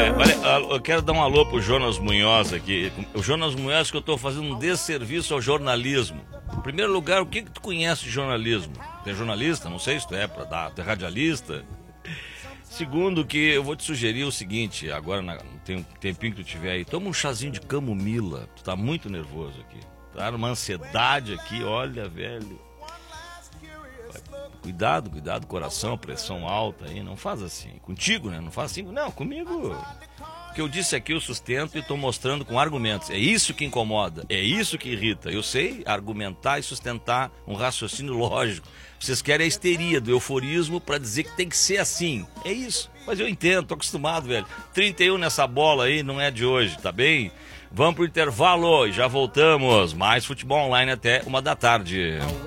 Olha, eu quero dar um alô pro Jonas Munhoz aqui. O Jonas Munhoz, que eu tô fazendo um desserviço ao jornalismo. Em primeiro lugar, o que tu conhece de jornalismo? Tu é jornalista? Não sei se tu é, tu é radialista. Segundo, que eu vou te sugerir o seguinte, agora tem um tempinho que tu tiver aí, toma um chazinho de camomila, tu tá muito nervoso aqui. Tá numa ansiedade aqui, olha, velho. Cuidado, coração, pressão alta aí, não faz assim. Contigo, né? Não faz assim, não, comigo. O que eu disse aqui eu sustento e estou mostrando com argumentos. É isso que incomoda, é isso que irrita. Eu sei argumentar e sustentar um raciocínio lógico. Vocês querem a histeria do euforismo para dizer que tem que ser assim. É isso, mas eu entendo, tô acostumado, velho. 31 nessa bola aí não é de hoje, tá bem? Vamos pro intervalo e já voltamos. Mais futebol online até 1 da tarde.